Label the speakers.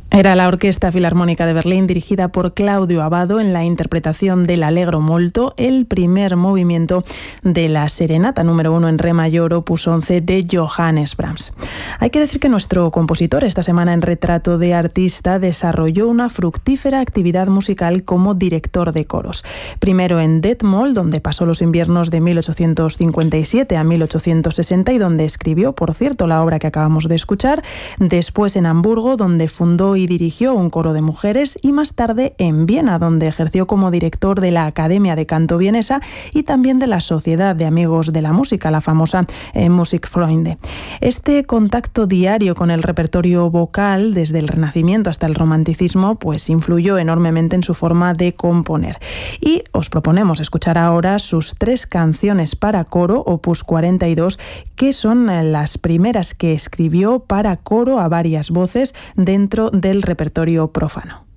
Speaker 1: Era la Orquesta Filarmónica de Berlín, dirigida por Claudio Abbado, en la interpretación del Allegro molto, el primer movimiento de la Serenata número 1 en re mayor, opus 11 de Johannes Brahms. Hay que decir que nuestro compositor esta semana en Retrato de Artista desarrolló una fructífera actividad musical como director de coros. Primero en Detmold, donde pasó los inviernos de 1857 a 1860 y donde escribió, por cierto, la obra que acabamos de escuchar. Después en Hamburgo, donde fundó y dirigió un coro de mujeres, y más tarde en Viena, donde ejerció como director de la Academia de Canto Vienesa y también de la Sociedad de Amigos de la Música, la famosa Musikfreunde. Este contacto diario con el repertorio vocal, desde el Renacimiento hasta el Romanticismo, pues influyó enormemente en su forma de componer. Y os proponemos escuchar ahora sus 3 canciones para coro, opus 42, que son las primeras que escribió para coro a varias voces dentro del repertorio profano.